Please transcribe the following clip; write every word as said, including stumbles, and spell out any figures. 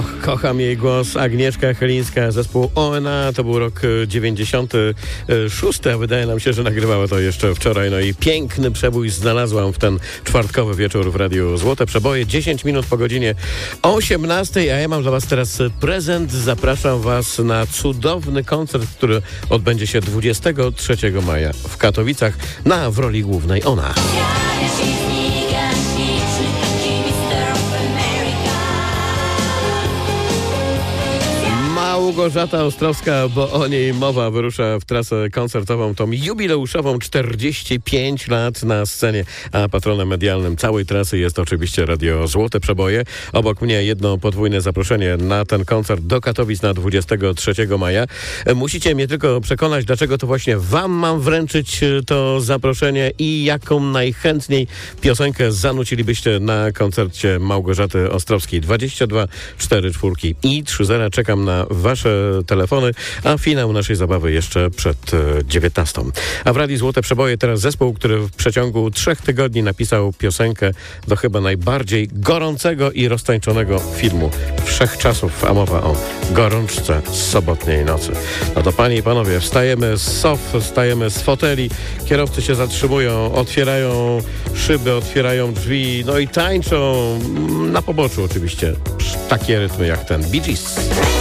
kocham jej głos. Agnieszka Chylińska, zespół O N A. To był rok dziewięćdziesiąty szósty, a wydaje nam się, że nagrywała to jeszcze wczoraj. No i piękny przebój znalazłam w ten czwartkowy wieczór w Radiu Złote Przeboje. dziesięć minut po godzinie osiemnastej, a ja mam dla was teraz prezent. Zapraszam was na cudowny koncert, który odbędzie się dwudziestego trzeciego maja w Katowicach, na w roli głównej ona. Małgorzata Ostrowska, bo o niej mowa, wyrusza w trasę koncertową, tą jubileuszową, czterdzieści pięć lat na scenie, a patronem medialnym całej trasy jest oczywiście Radio Złote Przeboje. Obok mnie jedno podwójne zaproszenie na ten koncert do Katowic na dwudziestego trzeciego maja. Musicie mnie tylko przekonać, dlaczego to właśnie wam mam wręczyć to zaproszenie i jaką najchętniej piosenkę zanucilibyście na koncercie Małgorzaty Ostrowskiej. dwadzieścia dwa cztery cztery i trzy zero. Czekam na wasze telefony, a finał naszej zabawy jeszcze przed dziewiętnastą. A w Radiu Złote Przeboje teraz zespół, który w przeciągu trzech tygodni napisał piosenkę do chyba najbardziej gorącego i roztańczonego filmu wszechczasów, a mowa o gorączce z sobotniej nocy. No to panie i panowie, wstajemy z sof, wstajemy z foteli, kierowcy się zatrzymują, otwierają szyby, otwierają drzwi, no i tańczą na poboczu oczywiście takie rytmy jak ten Bee Gees.